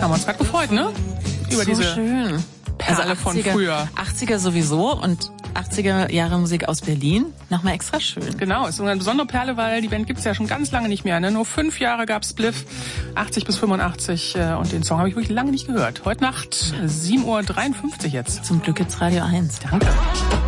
Haben wir uns gerade gefreut, ne? Über so diese schön. Perle 80er, von früher. 80er sowieso und 80er Jahre Musik aus Berlin. Nochmal extra schön. Genau, ist eine besondere Perle, weil die Band gibt's ja schon ganz lange nicht mehr. Ne? Nur 5 Jahre gab's Spliff, 80 bis 85 und den Song habe ich wirklich lange nicht gehört. Heute Nacht 7:53 Uhr jetzt. Zum Glück gibt's Radio 1. Danke.